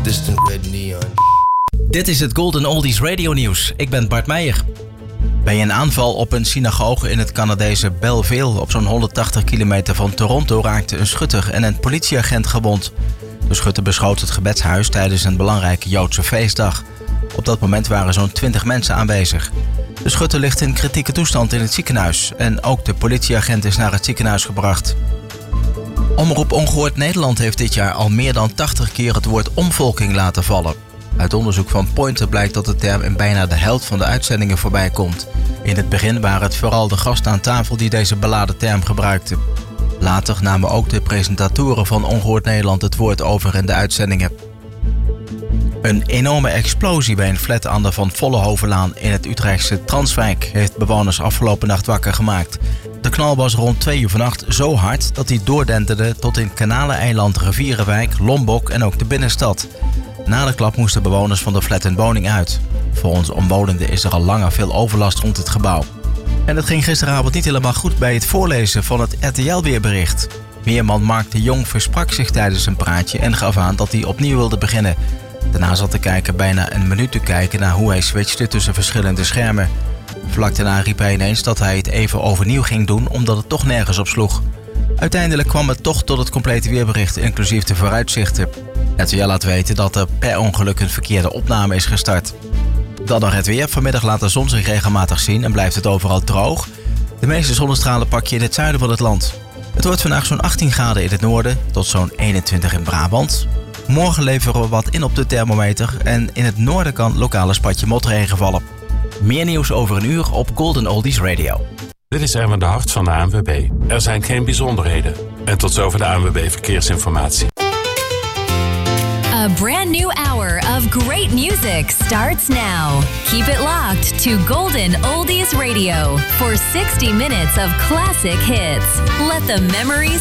distant red neon. Dit is het Golden Oldies Radio Nieuws. Ik ben Bart Meijer. Bij een aanval op een synagoge in het Canadese Belleville op zo'n 180 kilometer van Toronto raakte een schutter en een politieagent gewond. De schutter beschoot het gebedshuis tijdens een belangrijke Joodse feestdag. Op dat moment waren zo'n 20 mensen aanwezig. De schutter ligt in kritieke toestand in het ziekenhuis en ook de politieagent is naar het ziekenhuis gebracht. Omroep Ongehoord Nederland heeft dit jaar al meer dan 80 keer het woord omvolking laten vallen. Uit onderzoek van Pointer blijkt dat de term in bijna de helft van de uitzendingen voorbij komt. In het begin waren het vooral de gasten aan tafel die deze beladen term gebruikten. Later namen ook de presentatoren van Ongehoord Nederland het woord over in de uitzendingen. Een enorme explosie bij een flat aan de Van Vollenhovenlaan in het Utrechtse Transwijk heeft bewoners afgelopen nacht wakker gemaakt. De knal was rond 2 uur vannacht zo hard dat hij doordenderde tot in Kanaleneiland, Rivierenwijk, Lombok en ook de binnenstad. Na de klap moesten bewoners van de flat hun woning uit. Volgens omwonenden is er al langer veel overlast rond het gebouw. En het ging gisteravond niet helemaal goed bij het voorlezen van het RTL-weerbericht. Weerman Mark de Jong versprak zich tijdens een praatje en gaf aan dat hij opnieuw wilde beginnen. Daarna zat de kijker bijna een minuut te kijken naar hoe hij switchte tussen verschillende schermen. Vlak daarna riep hij ineens dat hij het even overnieuw ging doen omdat het toch nergens op sloeg. Uiteindelijk kwam het toch tot het complete weerbericht, inclusief de vooruitzichten. RTL laat weten dat er per ongeluk een verkeerde opname is gestart. Dan nog het weer. Vanmiddag laat de zon zich regelmatig zien en blijft het overal droog. De meeste zonnestralen pak je in het zuiden van het land. Het wordt vandaag zo'n 18 graden in het noorden tot zo'n 21 in Brabant. Morgen leveren we wat in op de thermometer en in het noorden kan lokaal een spatje motregen vallen. Meer nieuws over een uur op Golden Oldies Radio. Dit is Erwin de Hart van de ANWB. Er zijn geen bijzonderheden. En tot zover de ANWB Verkeersinformatie. A brand new hour of great music starts now. Keep it locked to Golden Oldies Radio for 60 minutes of classic hits. Let the memories